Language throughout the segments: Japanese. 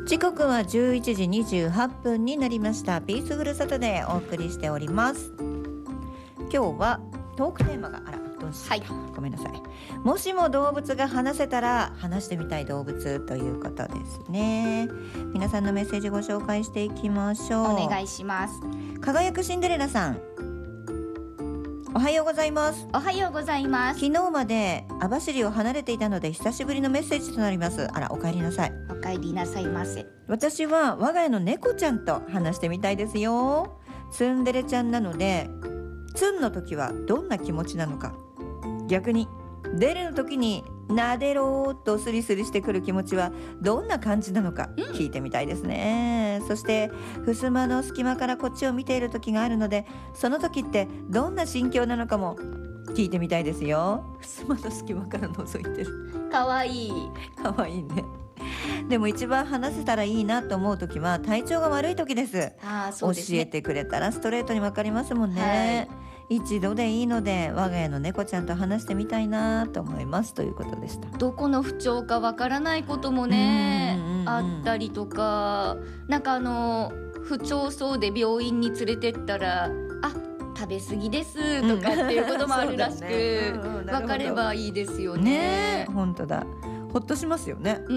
時刻は11時28分になりました。ピースフルサタデーお送りしております。今日はトークテーマがごめんなさい。もしも動物が話せたら話してみたい動物ということですね。皆さんのメッセージご紹介していきましょう。 お願いします。 輝くシンデレラさん、おはようございます。 おはようございます。 昨日まで網走を離れていたので久しぶりのメッセージとなります。あら、お帰りなさい。 お帰りなさいませ。 私は我が家の猫ちゃんと話してみたいですよ。ツンデレちゃんなので、ツンの時はどんな気持ちなのか、逆にデレの時になでろーっとスリスリしてくる気持ちはどんな感じなのか聞いてみたいですね。そして襖の隙間からこっちを見ている時があるので、その時ってどんな心境なのかも聞いてみたいですよ。襖の隙間から覗いてる。 かわいい。 かわいいね。でも一番話せたらいいなと思う時は体調が悪い時です。 そうですね。 教えてくれたらストレートに分かりますもんね。一度でいいので我が家の猫ちゃんと話してみたいなと思いますということでした。 どこの不調かわからないこともね、あったりとか、なんか不調そうで病院に連れてったら、食べ過ぎですとかっていうこともあるらしく、分かればいいですよね。 本当だ。ほっとしますよね。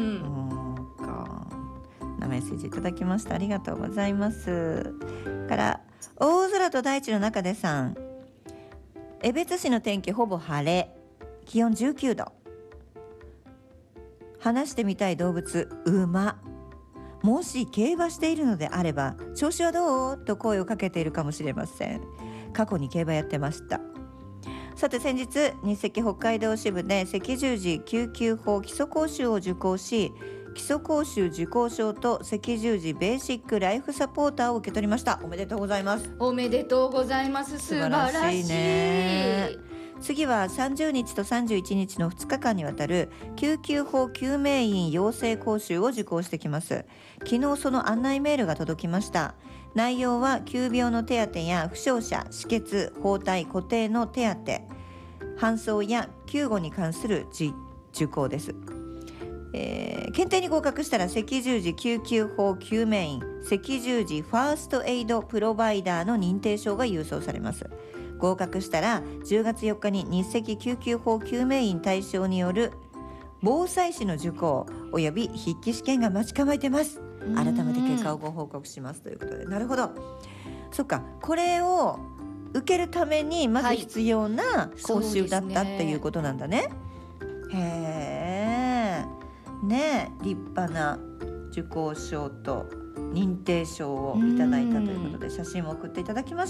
メッセージいただきました。ありがとうございます。から大空と大地の中でさん、江別市の天気ほぼ晴れ、気温19度。話してみたい動物馬。もし競馬しているのであれば調子はどうと声をかけているかもしれません。過去に競馬やってました。さて先日日赤北海道支部で赤十字救急法基礎講習を受講し、基礎講習受講証と赤十字ベーシックライフサポーターを受け取りました。おめでとうございます。 おめでとうございます。素晴らしいね。 次は30日と31日の2日間にわたる救急法救命員養成講習を受講してきます。昨日その案内メールが届きました。内容は急病の手当や負傷者、止血、包帯、固定の手当、搬送や救護に関する受講です。検定に合格したら赤十字救急法救命員、赤十字ファーストエイドプロバイダーの認定証が郵送されます。合格したら10月4日に日赤救急法救命員対象による防災士の受講および筆記試験が待ち構えてます。改めて結果をご報告しますということで。なるほど。そっか、これを受けるためにまず必要な講習だったっていうことなんだね。へーね、立派な受講証と認定証をいただいたということで写真を送っていただきました。